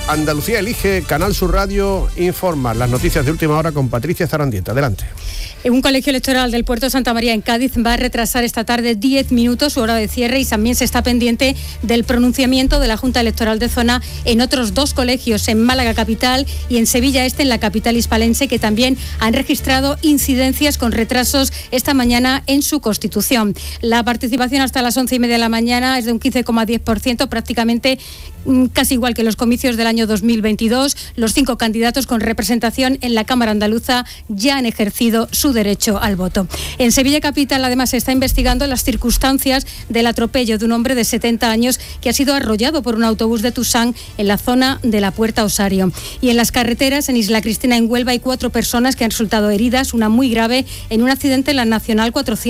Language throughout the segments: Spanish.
Andalucía elige, Canal Sur Radio informa. Las noticias de última hora con Patricia Zarandieta. Adelante. Un colegio electoral del puerto de Santa María en Cádiz va a retrasar esta tarde 10 minutos su hora de cierre y también se está pendiente del pronunciamiento de la Junta Electoral de Zona en otros 2 colegios, en Málaga capital y en Sevilla Este, en la capital hispalense, que también han registrado incidencias con retrasos esta mañana en su constitución. La participación hasta las 11:30 de la mañana es de un 15,10%, prácticamente casi igual que los comicios del año 2022. Los 5 candidatos con representación en la Cámara Andaluza ya han ejercido su derecho al voto. En Sevilla capital, además, se está investigando las circunstancias del atropello de un hombre de 70 años que ha sido arrollado por un autobús de Tusán en la zona de la Puerta Osario. Y en las carreteras, en Isla Cristina, en Huelva, hay 4 personas que han resultado heridas, una muy grave, en un accidente en la Nacional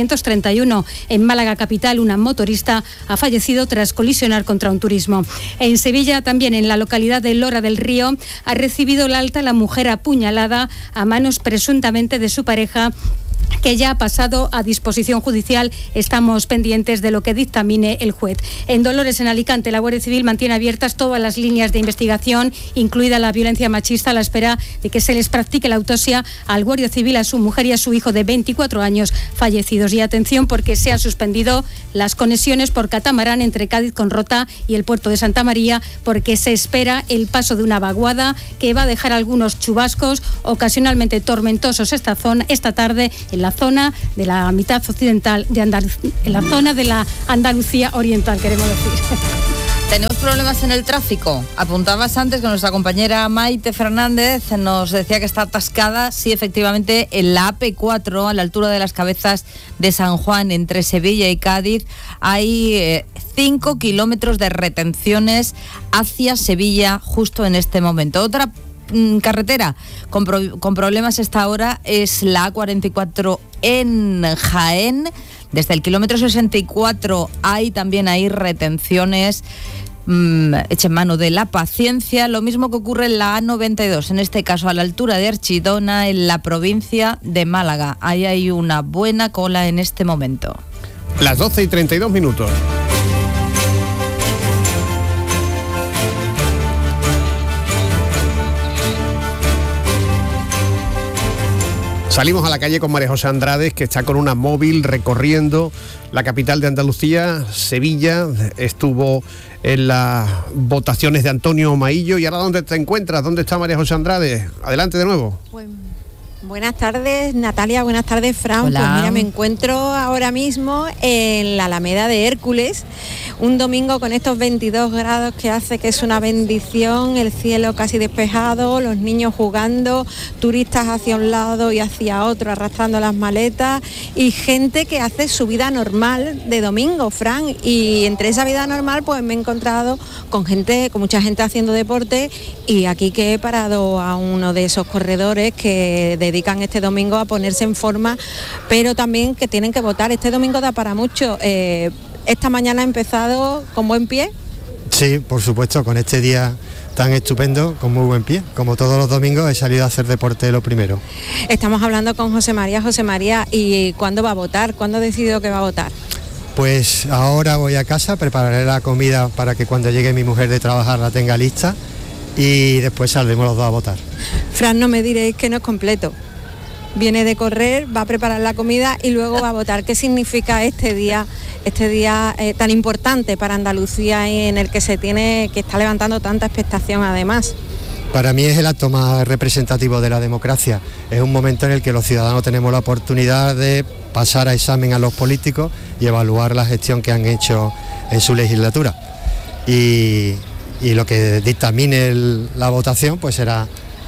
431. En Málaga capital, una motorista ha fallecido tras colisionar contra un turismo. En Sevilla, también en la localidad de Lora del Río, ha recibido el alta la mujer apuñalada a manos presuntamente de su pareja, que ya ha pasado a disposición judicial. Estamos pendientes de lo que dictamine el juez. En Dolores, en Alicante, la Guardia Civil mantiene abiertas todas las líneas de investigación, incluida la violencia machista, a la espera de que se les practique la autopsia al guardia civil, a su mujer y a su hijo de 24 años fallecidos. Y atención, porque se han suspendido las conexiones por catamarán entre Cádiz con Rota y el puerto de Santa María, porque se espera el paso de una vaguada que va a dejar algunos chubascos ocasionalmente tormentosos esta tarde en la zona de la mitad occidental de Andalucía, en la zona de la Andalucía oriental, queremos decir. Tenemos problemas en el tráfico. Apuntabas antes que nuestra compañera Maite Fernández nos decía que está atascada, sí, efectivamente, en la AP4, a la altura de las Cabezas de San Juan, entre Sevilla y Cádiz. Hay 5 kilómetros de retenciones hacia Sevilla justo en este momento. Otra carretera con problemas esta hora es la A44 en Jaén. Desde el kilómetro 64 también hay retenciones. Echen mano de la paciencia. Lo mismo que ocurre en la A92, en este caso a la altura de Archidona, en la provincia de Málaga. Ahí hay una buena cola en este momento. Las 12:32 minutos. Salimos a la calle con María José Andrade, que está con una móvil recorriendo la capital de Andalucía, Sevilla. Estuvo en las votaciones de Antonio Maillo. ¿Y ahora dónde te encuentras? ¿Dónde está María José Andrade? Adelante de nuevo. Buenas tardes, Natalia. Buenas tardes, Fran. Hola. Pues mira, me encuentro ahora mismo en la Alameda de Hércules, un domingo con estos 22 grados que hace que es una bendición, el cielo casi despejado, los niños jugando, turistas hacia un lado y hacia otro arrastrando las maletas y gente que hace su vida normal de domingo, Fran. Y entre esa vida normal pues me he encontrado con mucha gente haciendo deporte, y aquí que he parado a uno de esos corredores que dedican este domingo a ponerse en forma, pero también que tienen que votar. Este domingo da para mucho. Esta mañana ha empezado con buen pie. Sí, por supuesto, con este día tan estupendo, con muy buen pie. Como todos los domingos he salido a hacer deporte lo primero. Estamos hablando con José María. José María, ¿y cuándo va a votar? ¿Cuándo ha decidido que va a votar? Pues ahora voy a casa, prepararé la comida para que cuando llegue mi mujer de trabajar la tenga lista y después saldremos los dos a votar. Fran, no me diréis que no es completo. Viene de correr, va a preparar la comida y luego va a votar. ¿Qué significa este día tan importante para Andalucía y en el que está levantando tanta expectación además? Para mí es el acto más representativo de la democracia. Es un momento en el que los ciudadanos tenemos la oportunidad de pasar a examen a los políticos y evaluar la gestión que han hecho en su legislatura. Y lo que dictamine la votación pues será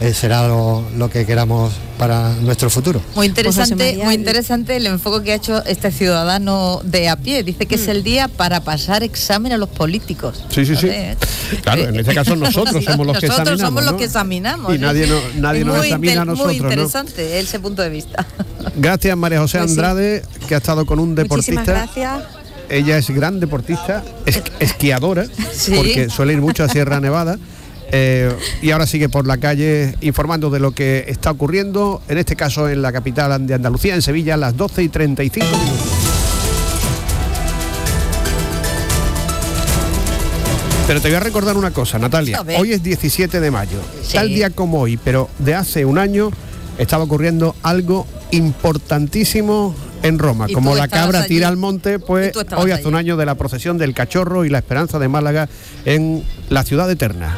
lo que queramos para nuestro futuro. Muy interesante el enfoque que ha hecho este ciudadano de a pie. Dice que es el día para pasar examen a los políticos. Sí. Claro, en este caso nosotros somos los que examinamos. Nosotros somos los que examinamos. Y nadie nos examina a nosotros. Muy interesante ese punto de vista. Gracias, María José Andrade, que ha estado con un deportista. Muchísimas gracias. Ella es gran deportista, esquiadora, sí, porque suele ir mucho a Sierra Nevada. Y ahora sigue por la calle informando de lo que está ocurriendo, en este caso en la capital de Andalucía, en Sevilla, a las 12:35 minutos. Pero te voy a recordar una cosa, Natalia. Hoy es 17 de mayo. Sí. Tal día como hoy, pero de hace un año estaba ocurriendo algo importantísimo en Roma. Y Como tú la estabas cabra allí. tira al monte, pues Y tú estabas hoy hace un allí. año de la procesión del Cachorro y la Esperanza de Málaga en la ciudad eterna.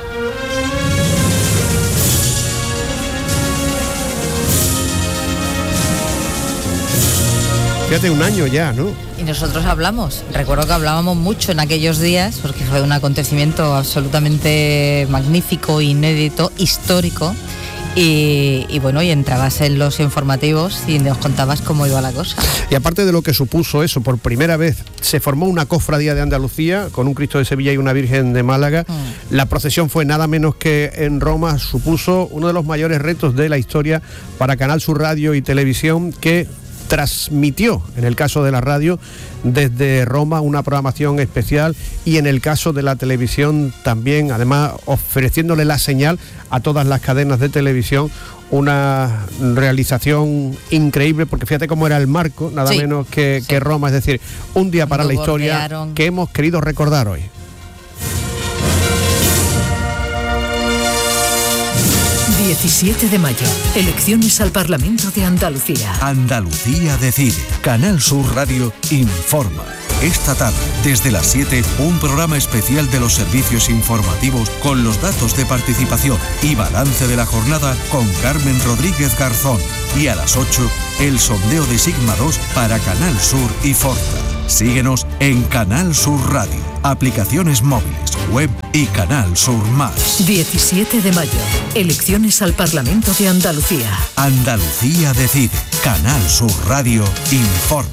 Fíjate, un año ya, ¿no? Y nosotros hablamos, recuerdo que hablábamos mucho en aquellos días, porque fue un acontecimiento absolutamente magnífico, inédito, histórico, y bueno, y entrabas en los informativos y nos contabas cómo iba la cosa. Y aparte de lo que supuso eso, por primera vez se formó una cofradía de Andalucía con un Cristo de Sevilla y una Virgen de Málaga. La procesión fue nada menos que en Roma, supuso uno de los mayores retos de la historia para Canal Sur Radio y Televisión, que transmitió, en el caso de la radio, desde Roma una programación especial, y en el caso de la televisión también, además ofreciéndole la señal a todas las cadenas de televisión, una realización increíble, porque fíjate cómo era el marco, nada Sí, menos que Roma, es decir, un día para la Cuando historia bordearon. que hemos querido recordar hoy. 17 de mayo, elecciones al Parlamento de Andalucía. Andalucía decide. Canal Sur Radio informa. Esta tarde, desde las 7, un programa especial de los servicios informativos con los datos de participación y balance de la jornada con Carmen Rodríguez Garzón. Y a las 8, el sondeo de Sigma 2 para Canal Sur y Forza. Síguenos en Canal Sur Radio, aplicaciones móviles, web y Canal Sur Más. 17 de mayo, elecciones al Parlamento de Andalucía. Andalucía decide. Canal Sur Radio informa.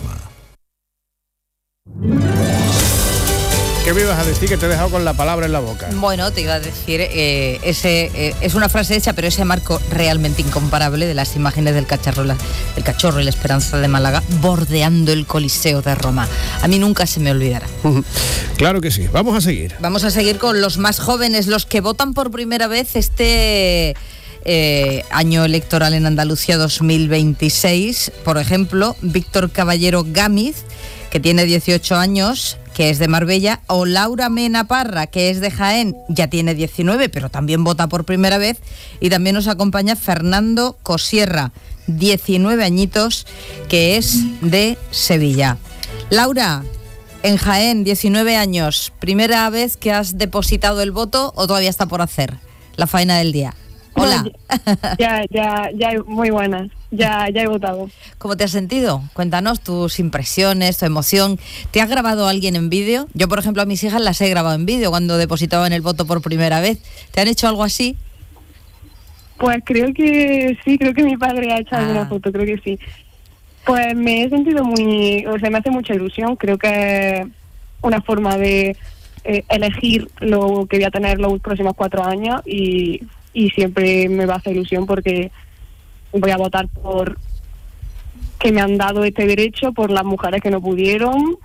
¿Qué me ibas a decir, que te he dejado con la palabra en la boca? Bueno, te iba a decir, es una frase hecha, pero ese marco realmente incomparable de las imágenes del Cachorro y la Esperanza de Málaga bordeando el Coliseo de Roma. A mí nunca se me olvidará. Claro que sí, vamos a seguir. Vamos a seguir con los más jóvenes, los que votan por primera vez este año electoral en Andalucía 2026. Por ejemplo, Víctor Caballero Gámez, que tiene 18 años, que es de Marbella, o Laura Mena Parra, que es de Jaén, ya tiene 19, pero también vota por primera vez. Y también nos acompaña Fernando Cosierra, 19 añitos, que es de Sevilla. Laura, en Jaén, 19 años, ¿primera vez que has depositado el voto o todavía está por hacer la faena del día? Hola. Ya, muy buenas. Ya he votado. ¿Cómo te has sentido? Cuéntanos tus impresiones, tu emoción. ¿Te has grabado a alguien en vídeo? Yo, por ejemplo, a mis hijas las he grabado en vídeo cuando depositaban el voto por primera vez. ¿Te han hecho algo así? Pues creo que sí, creo que mi padre ha hecho alguna foto, creo que sí. Pues me he sentido me hace mucha ilusión. Creo que es una forma de elegir lo que voy a tener los próximos 4 años y siempre me va a hacer ilusión porque voy a votar por que me han dado este derecho, por las mujeres que no pudieron,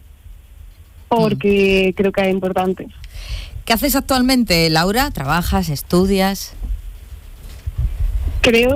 porque creo que es importante. ¿Qué haces actualmente, Laura? ¿Trabajas, estudias? Creo...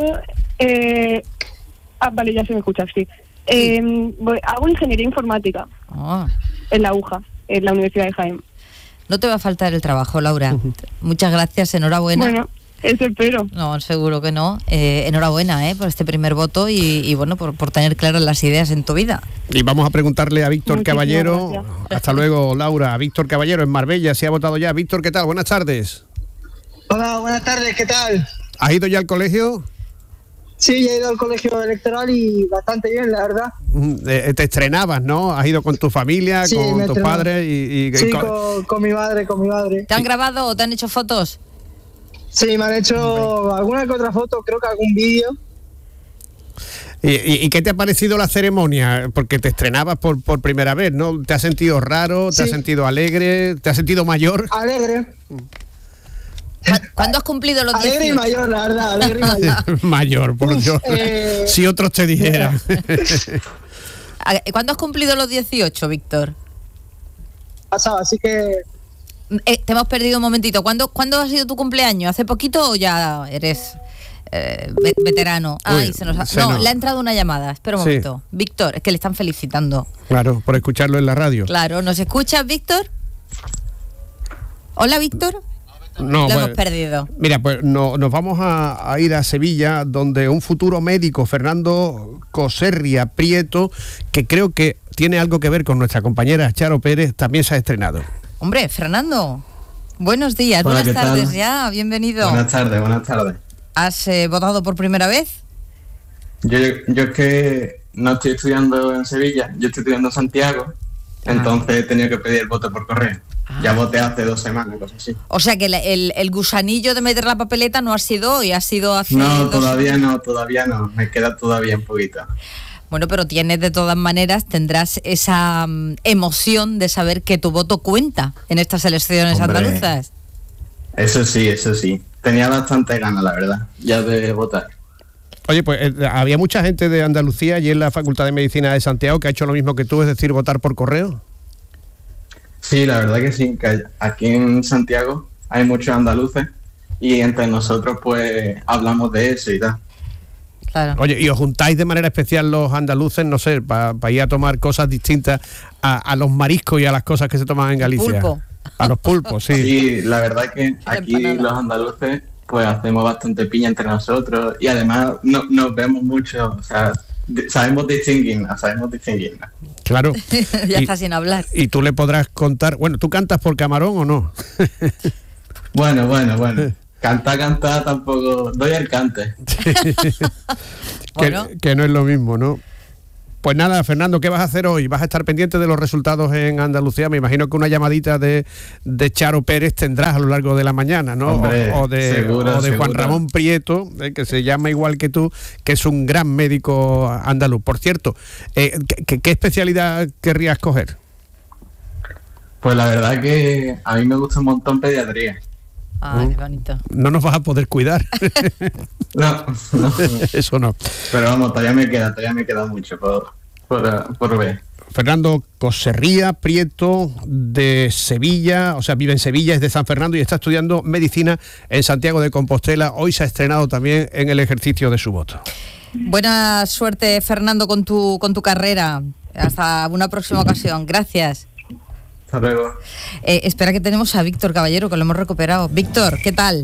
vale, ya se me escucha, sí. Hago ingeniería informática en la UJA, en la Universidad de Jaén. No te va a faltar el trabajo, Laura. Muchas gracias, enhorabuena. Bueno, eso espero. No, seguro que no. Enhorabuena por este primer voto y bueno, por tener claras las ideas en tu vida. Y vamos a preguntarle a Víctor Muchísimas Caballero. gracias. Hasta luego, Laura. Víctor Caballero en Marbella, se ha votado ya. Víctor, ¿qué tal? Buenas tardes. Hola, buenas tardes, ¿qué tal? ¿Has ido ya al colegio? Sí, ya he ido al colegio electoral y bastante bien, la verdad. Te estrenabas, ¿no? ¿Has ido con tu familia, Sí, con me tus estrenaba. padres? Sí, con mi madre. ¿Te han grabado o te han hecho fotos? Sí, me han hecho alguna que otra foto, creo que algún vídeo. ¿Y qué te ha parecido la ceremonia? Porque te estrenabas por primera vez, ¿no? ¿Te has sentido raro? ¿Te Sí. has sentido alegre? ¿Te has sentido mayor? Alegre. ¿Cuándo has cumplido los 18? Alegre y mayor, la verdad, alegre y mayor. Mayor, por Dios. Si otros te dijeran. ¿Cuándo has cumplido los 18, Víctor? Pasado, así que... Te hemos perdido un momentito. ¿Cuándo ha sido tu cumpleaños? ¿Hace poquito o ya eres veterano? Ay, Uy, No, le ha entrado una llamada. Espera un Sí. momento. Víctor, es que le están felicitando. Claro, por escucharlo en la radio. Claro, ¿nos escuchas, Víctor? Hola, Víctor. No, Lo hemos perdido. Mira, pues nos vamos a ir a Sevilla, donde un futuro médico, Fernando Coserria Prieto, que creo que tiene algo que ver con nuestra compañera Charo Pérez, también se ha estrenado. Hombre, Fernando, buenos días, Hola, buenas tardes tal? ya, bienvenido. Buenas tardes. ¿Has votado por primera vez? Yo es que no estoy estudiando en Sevilla, yo estoy estudiando en Santiago, entonces he tenido que pedir el voto por correo. Ya voté hace 2 semanas, cosas así. O sea que el gusanillo de meter la papeleta no ha sido hoy, ha sido hace... No, todavía no, me queda todavía un poquito. Bueno, pero tienes de todas maneras, tendrás esa emoción de saber que tu voto cuenta en estas elecciones andaluzas. Eso sí. Tenía bastante ganas, la verdad, ya de votar. Oye, pues había mucha gente de Andalucía y en la Facultad de Medicina de Santiago que ha hecho lo mismo que tú, es decir, votar por correo. Sí, la verdad que sí, que aquí en Santiago hay muchos andaluces y entre nosotros pues hablamos de eso y tal. Claro. Oye, ¿y os juntáis de manera especial los andaluces, no sé, para ir a tomar cosas distintas a los mariscos y a las cosas que se toman en Galicia? Pulpo. A los pulpos, sí. Sí, la verdad que aquí los andaluces pues hacemos bastante piña entre nosotros y además nos vemos mucho, o sea, sabemos distinguirnos. Claro. Ya está sin hablar. Y tú le podrás contar, bueno, ¿tú cantas por camarón o no? Bueno. Cantar tampoco, doy el cante. Bueno. Que no es lo mismo, ¿no? Pues nada, Fernando, ¿qué vas a hacer hoy? ¿Vas a estar pendiente de los resultados en Andalucía? Me imagino que una llamadita de Charo Pérez tendrás a lo largo de la mañana, ¿no? Hombre, o de seguro. Juan Ramón Prieto, que se llama igual que tú, que es un gran médico andaluz. Por cierto, ¿qué especialidad querrías coger? Pues la verdad que a mí me gusta un montón pediatría. Ah, qué bonito. No nos vas a poder cuidar. No. Eso no. Pero vamos, todavía me queda mucho por ver. Fernando Coserria Prieto, de Sevilla, o sea, vive en Sevilla, es de San Fernando y está estudiando medicina en Santiago de Compostela. Hoy se ha estrenado también en el ejercicio de su voto. Buena suerte, Fernando, con tu carrera. Hasta una próxima ocasión. Gracias. Hasta luego. Espera que tenemos a Víctor Caballero, que lo hemos recuperado. Víctor, ¿qué tal?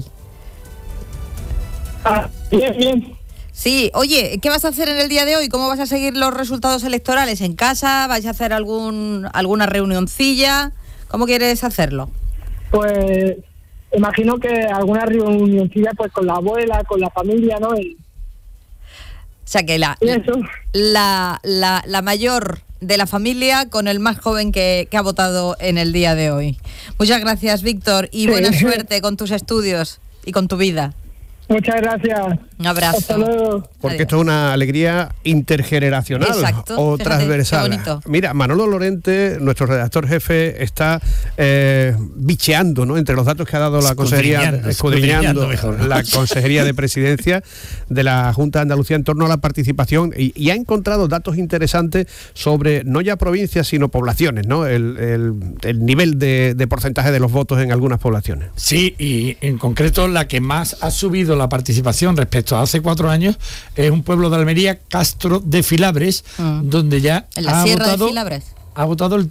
Bien. Sí, oye, ¿qué vas a hacer en el día de hoy? ¿Cómo vas a seguir los resultados electorales? ¿En casa? ¿Vais a hacer alguna reunioncilla? ¿Cómo quieres hacerlo? Pues imagino que alguna reunioncilla pues con la abuela, con la familia, ¿no? O sea que la mayor de la familia con el más joven que ha votado en el día de hoy. Muchas gracias, Víctor, y buena suerte con tus estudios y con tu vida. Muchas gracias. Un abrazo. Hasta luego. Porque Adiós. esto es una alegría intergeneracional. Exacto, o fíjate, transversal. qué bonito. Mira, Manolo Lorente, nuestro redactor jefe, está bicheando, ¿no?, entre los datos que ha dado la escudriñando mejor, ¿no?, la Consejería de Presidencia de la Junta de Andalucía en torno a la participación y ha encontrado datos interesantes sobre no ya provincias sino poblaciones, ¿no? El nivel de porcentaje de los votos en algunas poblaciones. Sí, y en concreto la que más ha subido la participación respecto a hace 4 años es un pueblo de Almería, Castro de Filabres, donde ya en la Sierra de Filabres ha votado el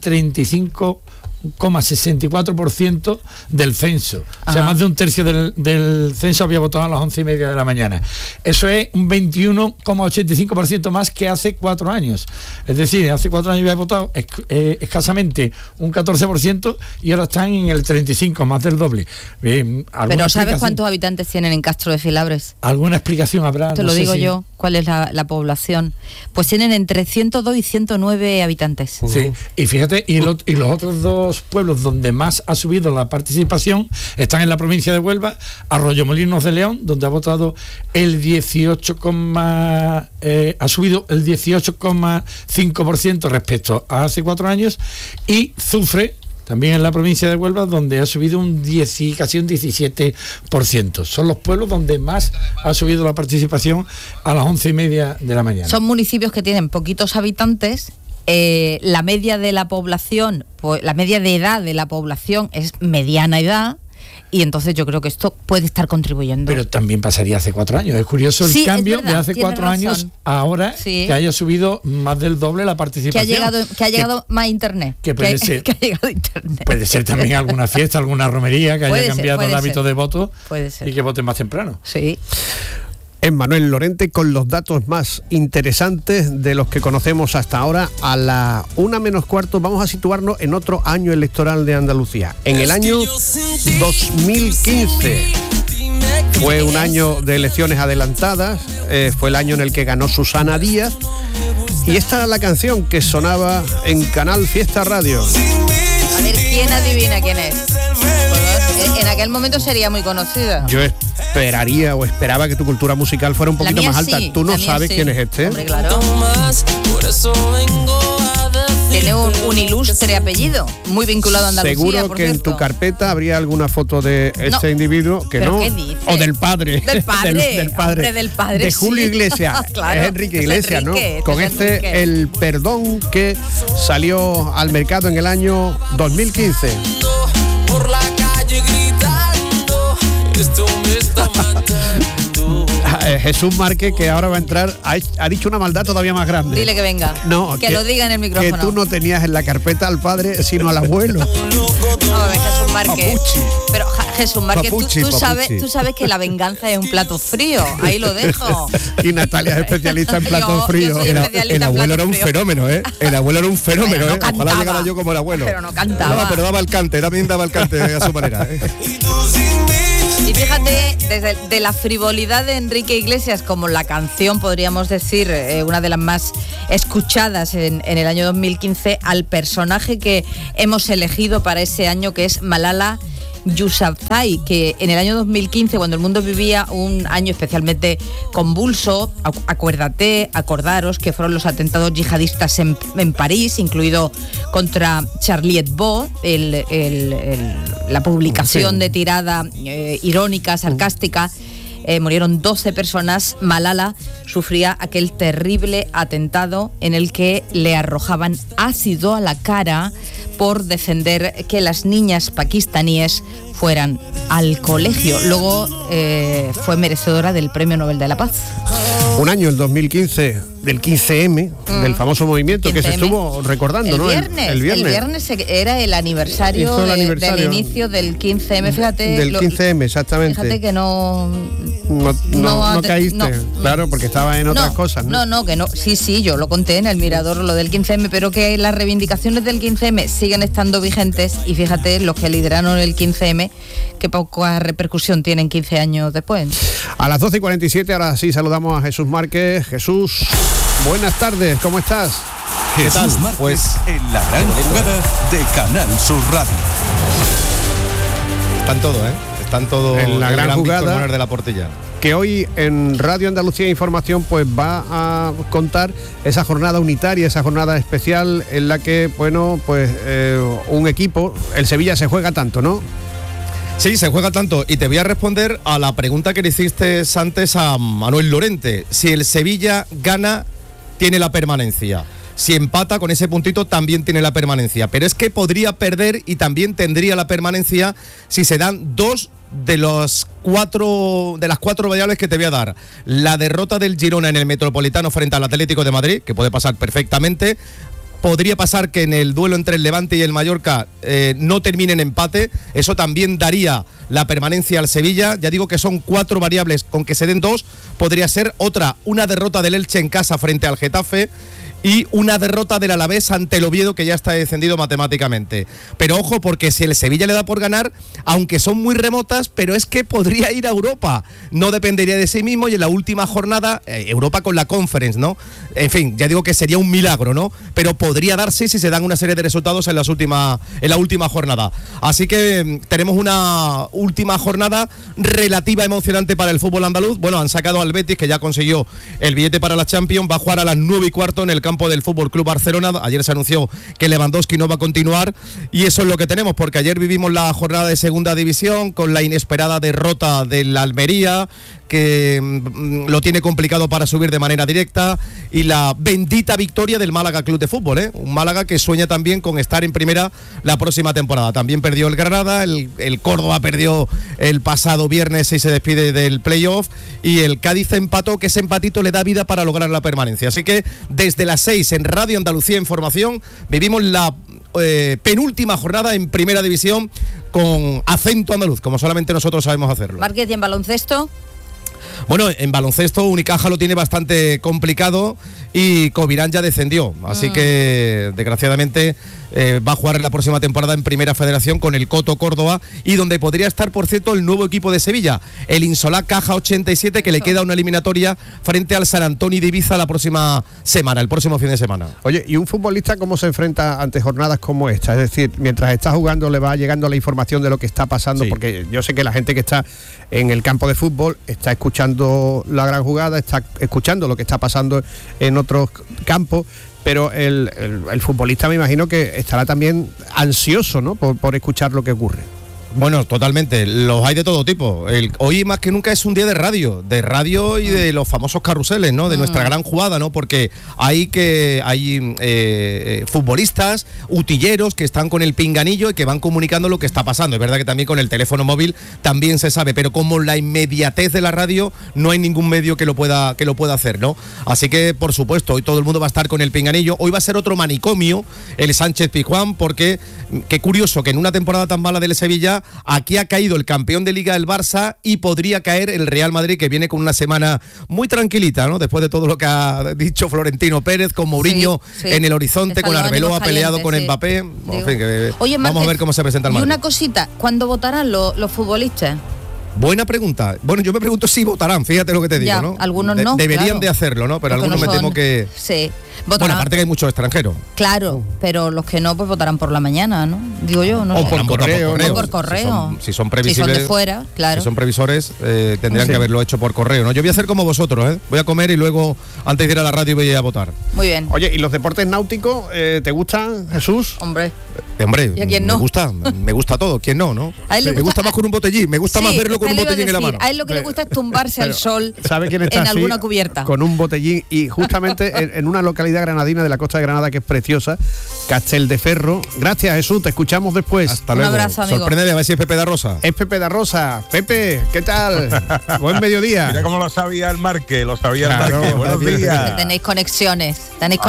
35,64% del censo. O sea, más de un tercio del censo había votado a las 11:30 de la mañana. Eso es un 21,85% más que hace 4 años. Es decir, hace 4 años había votado escasamente un 14% y ahora están en el 35%, más del doble. Pero ¿sabes cuántos habitantes tienen en Castro de Filabres? ¿Alguna explicación habrá? Te lo digo yo, ¿cuál es la población? Pues tienen entre 102 y 109 habitantes. Sí, y fíjate, y los otros dos pueblos donde más ha subido la participación están en la provincia de Huelva, Arroyomolinos de León, donde ha votado el 18,5% respecto a hace 4 años, y Zufre, también en la provincia de Huelva, donde ha subido casi un 17%. Son los pueblos donde más ha subido la participación a las 11:30 de la mañana. Son municipios que tienen poquitos habitantes. La media de la población, pues la media de edad de la población es mediana edad, y entonces yo creo que esto puede estar contribuyendo. Pero también pasaría hace 4 años. Es curioso el cambio de hace 4 años ahora, que haya subido más del doble la participación. Que ha llegado más internet. Que puede ser. Que ha llegado internet. Puede ser también alguna fiesta, alguna romería que haya cambiado el hábito de voto y que voten más temprano. Sí. Es Manuel Lorente con los datos más interesantes de los que conocemos hasta ahora. A la 1:45 vamos a situarnos en otro año electoral de Andalucía. En el año 2015 fue un año de elecciones adelantadas, fue el año en el que ganó Susana Díaz, y esta era la canción que sonaba en Canal Fiesta Radio. A ver, ¿quién adivina quién es? Pues en aquel momento sería muy conocida. Yo esperaría o esperaba que tu cultura musical fuera un poquito más alta. Tú no sabes quién es este. Hombre, claro. Tiene un ilustre apellido, muy vinculado a Andalucía. Seguro que en tu carpeta habría alguna foto de este individuo, que no. ¿Qué dices? O del padre. Del padre. Del padre. De Julio Iglesias. Claro, es Enrique Iglesias, Enrique, ¿no? Con Enrique. El perdón que salió al mercado en el año 2015. Por la calle gritando, esto me está matando. Jesús Márquez, que ahora va a entrar, ha dicho una maldad todavía más grande. Dile que venga. No, que lo diga en el micrófono. Que tú no tenías en la carpeta al padre, sino al abuelo. Vamos a ver, Jesús Márquez. Papuchi. Pero Jesús Márquez, Papuchi. tú sabes que la venganza es un plato frío. Ahí lo dejo. Y Natalia es especialista en platos fríos. El abuelo era un fenómeno, ¿eh? El abuelo era un fenómeno, ¿eh? Ojalá llegara yo como el abuelo. Pero no cantaba. No, pero daba el cante, también daba el cante a su manera, ¿eh? Y fíjate, desde de la frivolidad de Enrique Iglesias, como la canción, podríamos decir, una de las más escuchadas en el año 2015, al personaje que hemos elegido para ese año, que es Malala Yousafzai, que en el año 2015, cuando el mundo vivía un año especialmente convulso, acordaros que fueron los atentados yihadistas en París, incluido contra Charlie Hebdo, la publicación de tirada irónica, sarcástica. Murieron 12 personas. Malala sufría aquel terrible atentado en el que le arrojaban ácido a la cara por defender que las niñas pakistaníes fueran al colegio. Luego fue merecedora del Premio Nobel de la Paz. Un año, el 2015, del 15M, del famoso movimiento 15M, que se estuvo recordando, ¿no? El viernes era el aniversario, del inicio del 15M, fíjate. Del 15M, exactamente. Fíjate que no caíste, no, claro, porque estaba en otras cosas, ¿no? No, que no. Sí, yo lo conté en el Mirador, lo del 15M, pero que las reivindicaciones del 15M siguen estando vigentes, y fíjate, los que lideraron el 15M, qué poca repercusión tienen 15 años después. A las 12:47, ahora sí saludamos a Jesús Márquez. Jesús, buenas tardes, ¿cómo estás? Jesús Márquez, pues en la gran jugada de Canal Sur Radio. Están todo, Están todo en la gran jugada de la Portilla. Que hoy en Radio Andalucía Información pues va a contar esa jornada unitaria, esa jornada especial en la que, bueno, pues un equipo, el Sevilla se juega tanto, ¿no? Sí, se juega tanto, y te voy a responder a la pregunta que le hiciste antes a Manuel Lorente. Si el Sevilla gana, tiene la permanencia. Si empata, con ese puntito también tiene la permanencia. Pero es que podría perder y también tendría la permanencia si se dan dos de las cuatro variables que te voy a dar. La derrota del Girona en el Metropolitano frente al Atlético de Madrid, que puede pasar perfectamente. Podría pasar que en el duelo entre el Levante y el Mallorca no termine en empate. Eso también daría la permanencia al Sevilla. Ya digo que son 4 variables, con que se den 2. Podría ser otra, una derrota del Elche en casa frente al Getafe, y una derrota del Alavés ante el Oviedo, que ya está descendido matemáticamente. Pero ojo, porque si el Sevilla le da por ganar, aunque son muy remotas, pero es que podría ir a Europa. No dependería de sí mismo, y en la última jornada, Europa con la Conference, ¿no? En fin, ya digo que sería un milagro, ¿no? Pero podría darse si se dan una serie de resultados en la última jornada. Así que tenemos una última jornada relativa emocionante para el fútbol andaluz. Bueno, han sacado al Betis, que ya consiguió el billete para la Champions. Va a jugar a las 9:15 en el campo campo del Fútbol Club Barcelona. Ayer se anunció que Lewandowski no va a continuar y eso es lo que tenemos, porque ayer vivimos la jornada de segunda división con la inesperada derrota del Almería, que lo tiene complicado para subir de manera directa, y la bendita victoria del Málaga Club de Fútbol, ¿eh? Un Málaga que sueña también con estar en primera la próxima temporada. También perdió el Granada, el Córdoba perdió el pasado viernes y se despide del playoff, y el Cádiz empató, que ese empatito le da vida para lograr la permanencia. Así que desde las 6 en Radio Andalucía Información vivimos la penúltima jornada en primera división con acento andaluz, como solamente nosotros sabemos hacerlo. Márquez, ¿y en baloncesto? Bueno, en baloncesto Unicaja lo tiene bastante complicado y Covirán ya descendió, así que desgraciadamente va a jugar la próxima temporada en Primera Federación con el Coto Córdoba, y donde podría estar, por cierto, el nuevo equipo de Sevilla, el Insolá Caja 87, que le queda una eliminatoria frente al San Antonio de Ibiza la próxima semana, el próximo fin de semana. Oye, ¿y un futbolista cómo se enfrenta ante jornadas como esta? Es decir, mientras está jugando le va llegando la información de lo que está pasando, sí, porque yo sé que la gente que está en el campo de fútbol está escuchando la gran jugada, está escuchando lo que está pasando en otros campos, pero el futbolista me imagino que estará también ansioso, ¿no?, por escuchar lo que ocurre. Bueno, totalmente, los hay de todo tipo. Hoy más que nunca es un día de radio y de los famosos carruseles, ¿no?, de nuestra gran jugada, ¿no?, porque hay futbolistas, utilleros que están con el pinganillo y que van comunicando lo que está pasando. Es verdad que también con el teléfono móvil también se sabe, pero como la inmediatez de la radio no hay ningún medio que lo pueda hacer, ¿no? Así que, por supuesto, hoy todo el mundo va a estar con el pinganillo. Hoy va a ser otro manicomio, el Sánchez Pizjuán, porque qué curioso que en una temporada tan mala del Sevilla, aquí ha caído el campeón de Liga del Barça y podría caer el Real Madrid, que viene con una semana muy tranquilita, ¿no?, después de todo lo que ha dicho Florentino Pérez, con Mourinho en el horizonte, con Arbeloa peleado con Mbappé. En fin, Oye, vamos a ver cómo se presenta el Madrid. Y una cosita, ¿cuándo votarán los futbolistas? Buena pregunta. Bueno, yo me pregunto si votarán, fíjate lo que te digo, ya, ¿no? Algunos no. Deberían de hacerlo, ¿no? Pero porque algunos no me temo que... Sí. Votarán. Bueno, aparte que hay muchos extranjeros. Claro, pero los que no, pues votarán por la mañana, ¿no? Digo yo, ¿no? O por correo. O por correo. Si son previsibles. Si son de fuera, claro. Si son previsores, tendrían que haberlo hecho por correo, ¿no? Yo voy a hacer como vosotros, ¿eh? Voy a comer y luego, antes de ir a la radio, voy a votar. Muy bien. Oye, ¿y los deportes náuticos te gustan, Jesús? Hombre. ¿Y a quién no? Me gusta todo. ¿Quién no? Me gusta más con un botellín. Me gusta más verlo con un botellín en la mano. A él lo que le gusta es tumbarse al sol. ¿Sabe quién está en alguna cubierta? Con un botellín, y justamente en una localidad granadina de la costa de Granada que es preciosa, Casteldeferro. Gracias, Jesús, te escuchamos después. Hasta luego. Un abrazo, amigo. Sorprende, a ver si es Pepe da Rosa. Es Pepe da Rosa. Pepe, ¿qué tal? Buen mediodía. Mira cómo lo sabía el Marque, el Marque. Buenos días. Tenéis conexiones.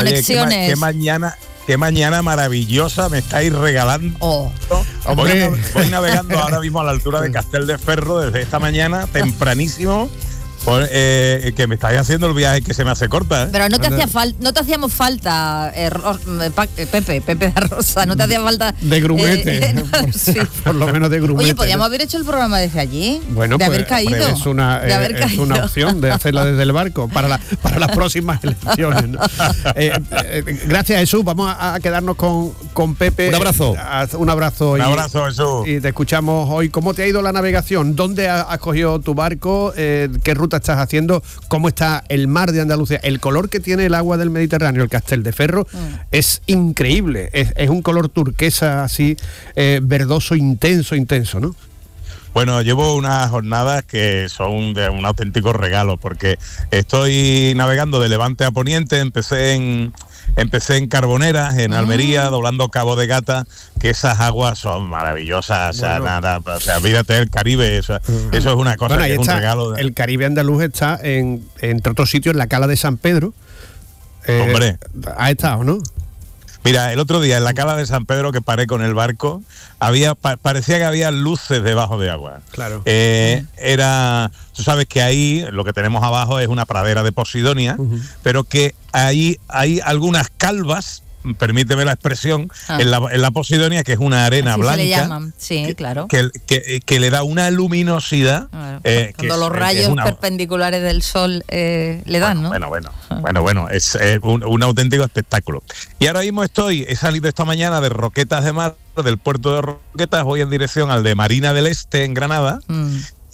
Qué mañana maravillosa me estáis regalando. Voy navegando ahora mismo a la altura de Casteldeferro desde esta mañana, tempranísimo, que me estáis haciendo el viaje que se me hace corta, ¿eh? Pero no te hacíamos falta, Pepe da Rosa, no te hacía falta... De grumete. Sí. Por lo menos de grumete. Oye, podríamos haber hecho el programa desde allí. Bueno, de pues, haber caído. Es una opción de hacerla desde el barco para las próximas elecciones, ¿no? Gracias, Jesús. Vamos a quedarnos con Pepe. Un abrazo. Un abrazo. Un abrazo, Jesús. Y te escuchamos hoy. ¿Cómo te ha ido la navegación? ¿Dónde has cogido tu barco? ¿Qué ruta estás haciendo? ¿Cómo está el mar de Andalucía? El color que tiene el agua del Mediterráneo, el Casteldeferro, es increíble. Es un color turquesa así, verdoso, intenso, ¿no? Bueno, llevo unas jornadas que son de un auténtico regalo, porque estoy navegando de Levante a Poniente. Empecé en Carboneras, en Almería, doblando Cabo de Gata, que esas aguas son maravillosas. O sea, olvídate del Caribe, eso es una cosa, que es un regalo. El Caribe andaluz está, entre otros sitios, en la Cala de San Pedro. Hombre. Ha estado, ¿no? Mira, el otro día en la Cala de San Pedro, que paré con el barco, parecía que había luces debajo de agua. Claro. Tú sabes que ahí lo que tenemos abajo es una pradera de Posidonia, pero que ahí hay algunas calvas, permíteme la expresión, en la Posidonia, que es una arena así blanca. Se le llaman, sí, claro. Que le da una luminosidad. Cuando los rayos perpendiculares del sol le dan, ¿no? Bueno, es un auténtico espectáculo. Y ahora mismo he salido esta mañana de Roquetas de Mar, del puerto de Roquetas, voy en dirección al de Marina del Este, en Granada.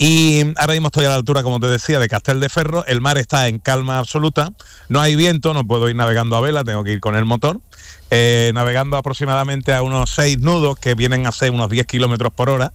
Y ahora mismo estoy a la altura, como te decía, de Castelldefels. El mar está en calma absoluta, no hay viento, no puedo ir navegando a vela, tengo que ir con el motor. Navegando aproximadamente a unos 6 nudos que vienen a ser unos 10 kilómetros por hora,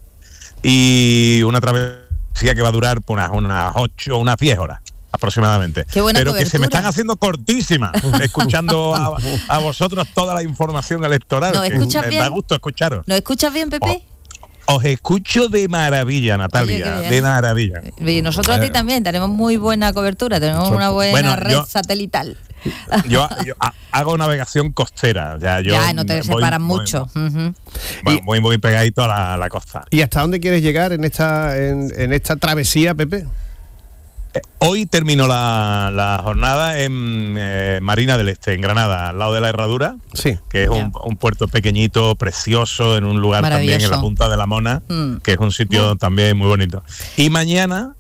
y una travesía que va a durar por unas 8 o unas 10 horas aproximadamente. Qué buena pero cobertura. Que se me están haciendo cortísimas escuchando a vosotros toda la información electoral. ¿Nos escuchas me bien? da gusto escucharos. ¿Nos escuchas bien, Pepe? Os escucho de maravilla, Natalia, Oye, de maravilla. Y nosotros a ti también, tenemos muy buena cobertura, tenemos una buena red satelital. Yo hago navegación costera, Ya, no te separan mucho. Muy pegadito a la costa. ¿Y hasta dónde quieres llegar en esta travesía, Pepe? Hoy terminó la jornada en Marina del Este, en Granada, al lado de la Herradura, que es un puerto pequeñito, precioso, en un lugar también en la punta de la Mona, que es un sitio también muy bonito. Y mañana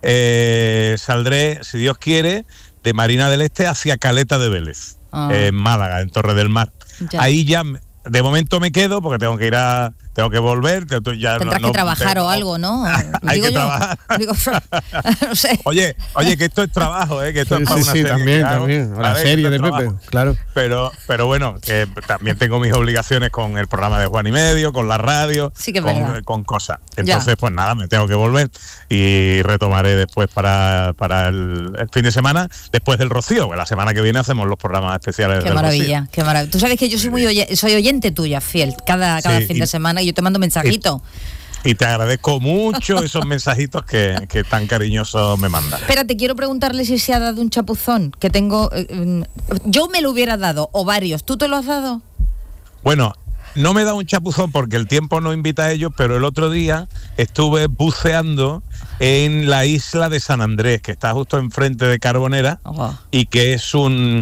saldré, si Dios quiere, de Marina del Este hacia Caleta de Vélez, en Málaga, en Torre del Mar. Ahí ya, de momento me quedo porque tengo que volver. Tendrás que trabajar o algo, ¿no? Hay Digo que yo. trabajar. Digo, no sé. Oye, que esto es trabajo, que esto es para una serie. También. La serie de Pepe, claro. Pero bueno, que también tengo mis obligaciones con el programa de Juan y Medio, con la radio, con cosas. Entonces, pues nada, me tengo que volver y retomaré después para el fin de semana, después del Rocío, que la semana que viene hacemos los programas especiales del Rocío. Qué maravilla. Tú sabes que yo soy soy oyente tuya, fiel, cada fin de semana. Y yo te mando mensajitos. Y te agradezco mucho esos mensajitos que tan cariñosos me mandas. Espérate, quiero preguntarle si se ha dado un chapuzón que tengo. Yo me lo hubiera dado, o varios. ¿Tú te lo has dado? Bueno, no me da un chapuzón porque el tiempo no invita a ello, pero el otro día estuve buceando en la isla de San Andrés, que está justo enfrente de Carbonera, y que es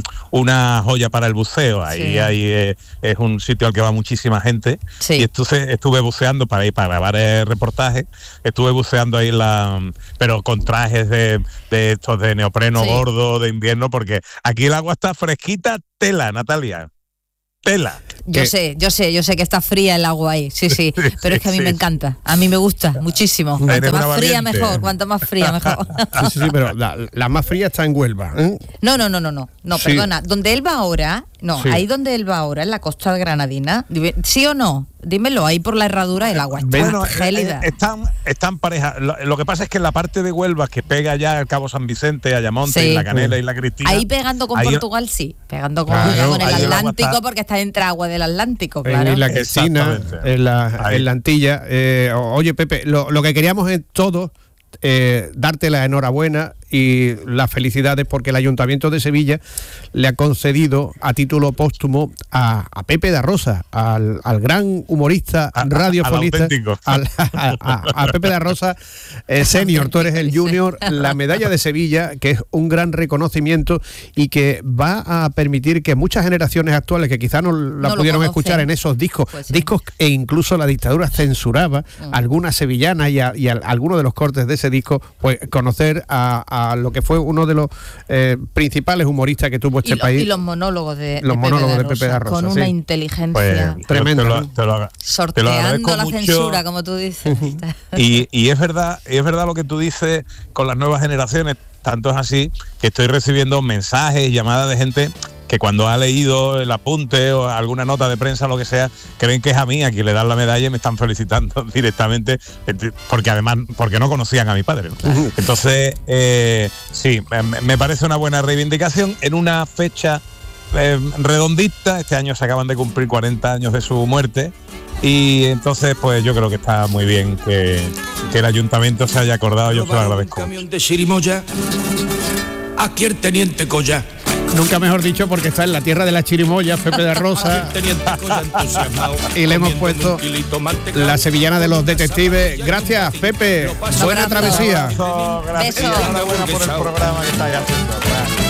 una joya para el buceo. Ahí es un sitio al que va muchísima gente. Y entonces estuve buceando para grabar el reportaje. Estuve buceando ahí pero con trajes de estos de neopreno gordo de invierno, porque aquí el agua está fresquita, tela, Natalia. Tela. Yo sé que está fría el agua ahí, sí, pero es que a mí me encanta, a mí me gusta muchísimo. Cuanto más fría mejor, cuanto más fría mejor. Sí, pero la más fría está en Huelva, ¿eh? No, perdona, donde él va ahora, ahí donde él va ahora, en la costa granadina, ¿sí o no? Dímelo, ahí por la Herradura el agua está gélida. Están parejas. Lo que pasa es que en la parte de Huelva que pega ya al Cabo San Vicente, Ayamonte, y la Canela y la Cristina. Ahí pegando con Portugal, pegando con el Atlántico, porque está entre agua del Atlántico, claro. En la Cristina, en la Antilla. Oye, Pepe, lo que queríamos es todos darte la enhorabuena y las felicidades porque el Ayuntamiento de Sevilla le ha concedido a título póstumo a Pepe da Rosa, al gran humorista radiofonista, a Pepe da Rosa senior, tú eres el junior, la medalla de Sevilla, que es un gran reconocimiento y que va a permitir que muchas generaciones actuales que quizás no la pudieron escuchar en esos discos, e incluso la dictadura censuraba algunas sevillanas y algunos de los cortes de ese disco, pues conocer a lo que fue uno de los principales humoristas que tuvo este país. Y los monólogos de Pepe da Rosa. Con una inteligencia tremenda. Sorteando la censura, como tú dices. Y es verdad lo que tú dices con las nuevas generaciones. Tanto es así que estoy recibiendo mensajes y llamadas de gente que cuando ha leído el apunte o alguna nota de prensa o lo que sea, creen que es a mí a quien le dan la medalla y me están felicitando directamente, porque no conocían a mi padre, ¿no? Entonces, sí, me parece una buena reivindicación en una fecha redondita. Este año se acaban de cumplir 40 años de su muerte. Y entonces, pues yo creo que está muy bien que el ayuntamiento se haya acordado. Yo se lo agradezco. Camión de Chirimoya, aquí el teniente Colla. Nunca mejor dicho, porque está en la tierra de las chirimoyas, Pepe da Rosa. Y le hemos puesto la sevillana de los detectives. Gracias, Pepe. Buena travesía. Gracias. Enhorabuena por el programa que estáis haciendo.